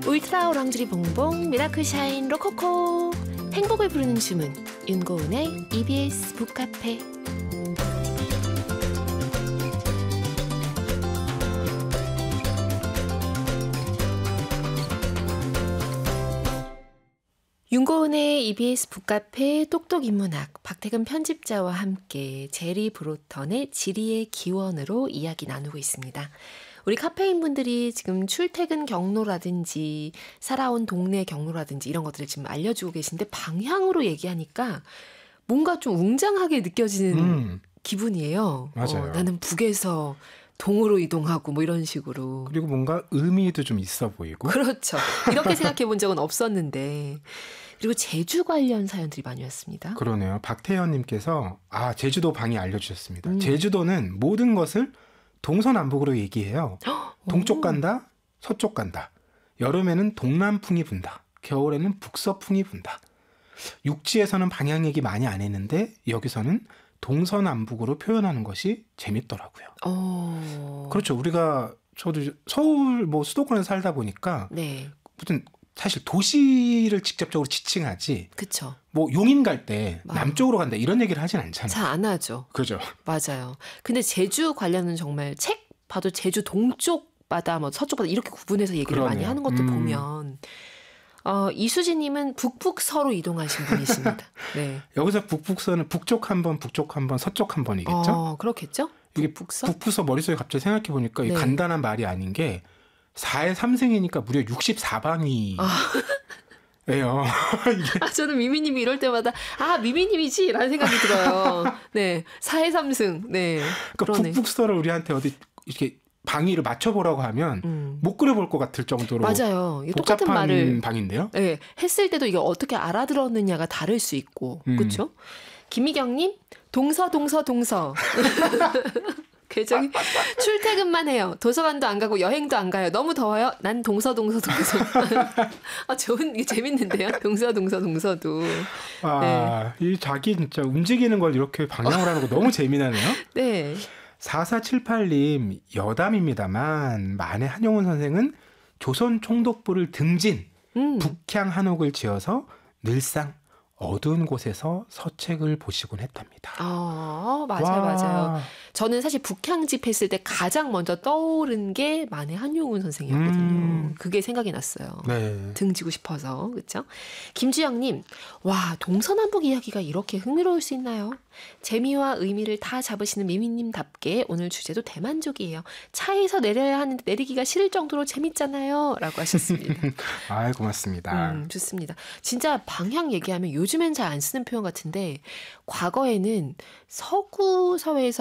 울트라 오랑주리 봉봉 미라클 샤인 로코코 행복을 부르는 주문 윤고은의 EBS 북카페. 윤고은의 EBS 북카페 똑똑인문학 박태근 편집자와 함께 제리 브로턴의 지리의 기원으로 이야기 나누고 있습니다. 우리 카페인분들이 지금 출퇴근 경로라든지 살아온 동네 경로라든지 이런 것들을 지금 알려주고 계신데 방향으로 얘기하니까 뭔가 좀 웅장하게 느껴지는 기분이에요. 맞아요. 나는 북에서 동으로 이동하고 뭐 이런 식으로. 그리고 뭔가 의미도 좀 있어 보이고. 그렇죠. 이렇게 생각해 본 적은 없었는데. 그리고 제주 관련 사연들이 많이 왔습니다. 그러네요. 박태현님께서 제주도 방이 알려주셨습니다. 제주도는 모든 것을 동서남북으로 얘기해요. 동쪽 간다, 서쪽 간다. 여름에는 동남풍이 분다. 겨울에는 북서풍이 분다. 육지에서는 방향 얘기 많이 안 했는데 여기서는 동서남북으로 표현하는 것이 재밌더라고요. 그렇죠. 저도 서울 수도권에 살다 보니까 네. 무슨 사실 도시를 직접적으로 지칭하지. 그렇죠. 용인 갈 때 남쪽으로 간다 이런 얘기를 하진 않잖아요. 잘 안 하죠. 그죠. 맞아요. 근데 제주 관련은 정말 책 봐도 제주 동쪽 바다, 서쪽 바다 이렇게 구분해서 얘기를 그러네요. 많이 하는 것도 보면 이수진님은 북북서로 이동하신 분이십니다. 네. 여기서 북북서는 북쪽 한 번, 북쪽 한 번, 서쪽 한 번이겠죠? 그렇겠죠? 이게 북북서 머릿속에 갑자기 생각해 보니까 이 간단한 말이 아닌 게 4의 3승이니까 무려 64방이 예요. 저는 미미님이 이럴 때마다 미미님이지 라는 생각이 들어요. 네, 4의 3승. 네, 그러니까 북북서를 우리한테 어디 이렇게 방위를 맞춰보라고 하면 못 그려볼 것 같을 정도로 맞아요. 복잡한 똑같은 말을 방인데요. 네, 했을 때도 이게 어떻게 알아들었느냐가 다를 수 있고 그렇죠? 김미경님 동서. 계정이 출퇴근만 해요. 도서관도 안 가고 여행도 안 가요. 너무 더워요. 난 동서. 이게 재밌는데요. 동서도. 이 자기 진짜 움직이는 걸 이렇게 방향을 하는 거 너무 재미나네요. 네. 4478님 여담입니다만 만해 한용운 선생은 조선 총독부를 등진 북향 한옥을 지어서 늘상 어두운 곳에서 서책을 보시곤 했답니다. 맞아요. 저는 사실 북향집 했을 때 가장 먼저 떠오른 게 만해 한용운 선생이었거든요. 그게 생각이 났어요. 네. 등지고 싶어서. 그렇죠? 김주영님. 와, 동서남북 이야기가 이렇게 흥미로울 수 있나요? 재미와 의미를 다 잡으시는 미미님답게 오늘 주제도 대만족이에요. 차에서 내려야 하는데 내리기가 싫을 정도로 재밌잖아요. 라고 하셨습니다. 고맙습니다. 좋습니다. 진짜 방향 얘기하면 요즘엔 잘 안 쓰는 표현 같은데 과거에는 서구 사회에서